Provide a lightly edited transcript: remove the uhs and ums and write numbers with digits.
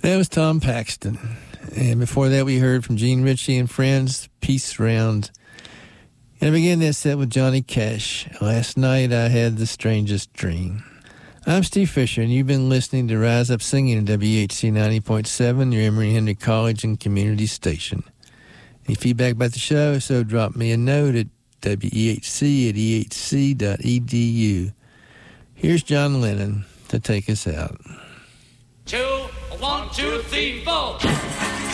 That was Tom Paxton. And before that, we heard from Gene Ritchie and Friends, Peace Round. And I began that set with Johnny Cash. Last night, I had the strangest dream. I'm Steve Fisher, and you've been listening to Rise Up Singing at WHC 90.7, your Emory-Henry College and community station. Any feedback about the show, so drop me a note at wehc@ehc.edu. Here's John Lennon to take us out. 2, 1, 2, 3, 4.